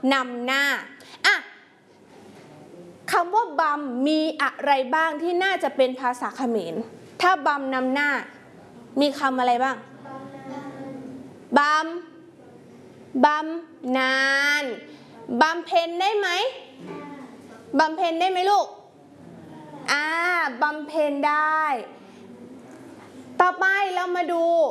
นำหน้าคำว่าบัมมีอะไรบ้างที่น่าจะเป็นภาษาเขมรถ้าบัมนำหน้ามีคำอะไรบ้างบัมนานบำเพ็ญได้ไหมบำเพ็ญได้ไหมลูกบำเพ็ญได้ต่อไปเรามา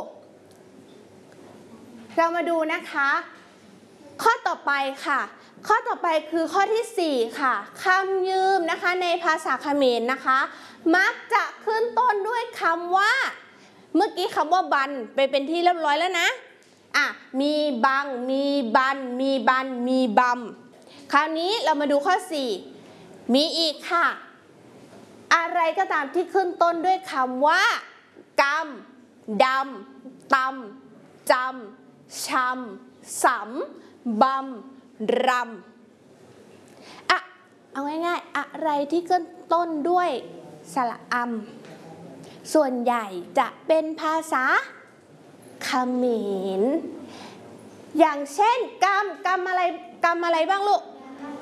ดูนะคะข้อต่อไปค่ะข้อต่อไปคือข้อที่4ค่ะคำยืมนะคะในภาษาเขมรนะคะมักจะขึ้นต้นด้วยคำว่าเมื่อกี้คำว่าบันไปเป็นที่เรียบร้อยแล้วนะมีบังมีบันมีบันมีบัมคราวนี้เรามาดูข้อ4มีอีกค่ะอะไรก็ตามที่ขึ้นต้นด้วยคำว่ากำดำตำจำชำสำบำรำเอาง่ายๆอะไรที่ขึ้นต้นด้วยสระอัมส่วนใหญ่จะเป็นภาษาเขมรอย่างเช่นกำอะไรบ้างลูก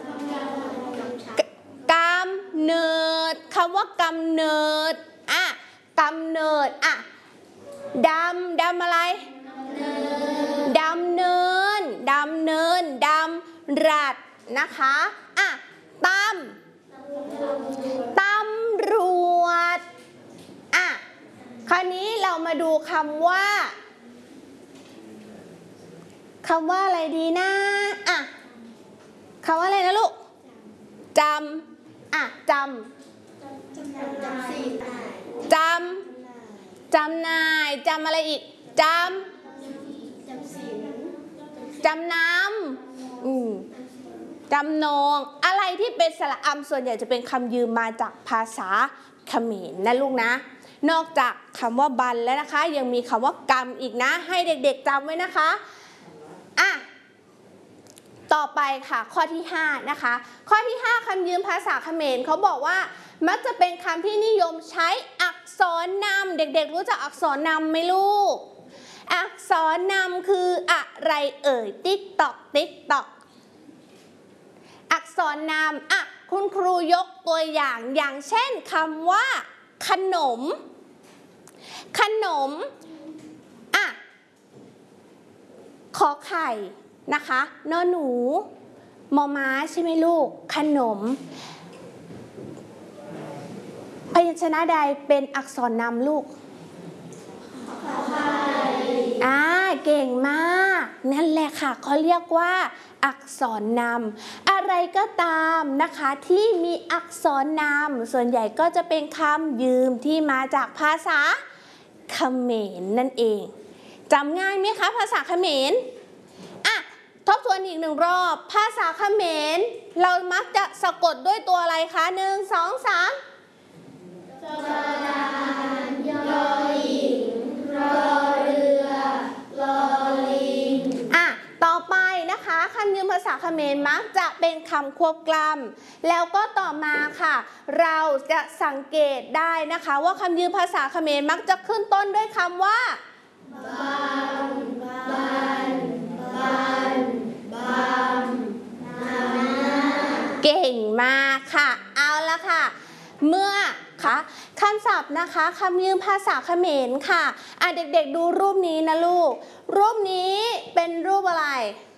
กำเนิดคำว่ากำเนิดกำเนิดดำอะไรดำเนินดำรัดนะคะตำรวจคราวนี้เรามาดูคำว่าอะไรดีนะคำว่าอะไรนะลูกจำนายจำอะไรอีกจำนำจำนองอะไรที่เป็นสระอัมส่วนใหญ่จะเป็นคำยืมมาจากภาษาเขมรนะลูกนะนอกจากคำว่าบันแล้วนะคะยังมีคำว่ากำอีกนะให้เด็กๆจำไว้นะคะต่อไปค่ะข้อที่5นะคะข้อที่5คำยืมภาษาเขมรเขาบอกว่ามักจะเป็นคำที่นิยมใช้อักษรนำเด็กๆรู้จักอักษรนำไหมลูกอักษรนำคืออะไรเอ่ยติ๊กตอกอักษรนำคุณครูยกตัวอย่างเช่นคำว่าขนมขอไข่นะคะนอหนูมอม้าใช่ไหมลูกขนมพยัญชนะใดเป็นอักษรนำลูกเก่งมากนั่นแหละค่ะเขาเรียกว่าอักษรนำอะไรก็ตามนะคะที่มีอักษรนำส่วนใหญ่ก็จะเป็นคำยืมที่มาจากภาษาเขมรนั่นเองจำง่ายไหมคะภาษาเขมรทบทวนอีก1 รอบภาษาเขมรเรามักจะสะกดด้วยตัวอะไรคะ1 2 3จอจานยอหญิงรอเรือลอลิงต่อไปนะคะคำยืมภาษาเขมรมักจะเป็นคำควบกล้ำแล้วก็ต่อมาค่ะเราจะสังเกตได้นะคะว่าคำยืมภาษาเขมรมักจะขึ้นต้นด้วยคำว่าเก่งมากค่ะเอาละค่ะเมื่อคำศัพท์นะคะคำยืมภาษาเขมรค่ะเด็กๆดูรูปนี้นะลูกรูปนี้เป็นรูปอะไร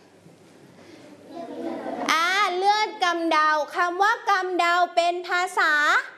เลือดกำเดาคำว่ากำเดาเป็นภาษา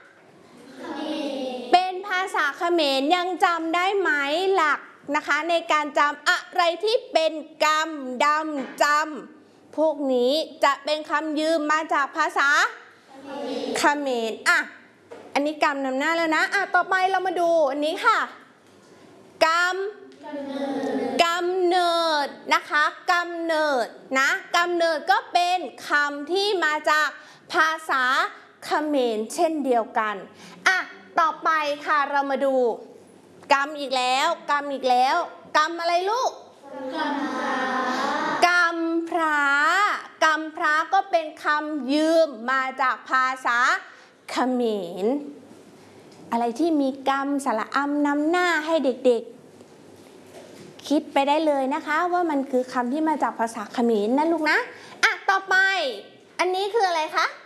เขมรยังจำได้ไหมหลักนะคะในการจำอะไรที่เป็นกำดำจำพวกนี้จะเป็นคำยืมมาจากภาษาเขมรอันนี้กำนำหน้าแล้วนะต่อไปเรามาดูอันนี้ค่ะกำเนิดนะคะกำเนิดนะกำเนิดก็เป็นคำที่มาจากภาษาเขมรเช่นเดียวกันต่อไปค่ะเรามาดูกำอีกแล้วกำอะไรลูกกำพร้าก็เป็นคำยืมมาจากภาษาเขมรอะไรที่มีกำสระอัมนำหน้าให้เด็กๆคิดไปได้เลยนะคะว่ามันคือคำที่มาจากภาษาเขมรนะลูกนะต่อไปอันนี้คืออะไรคะ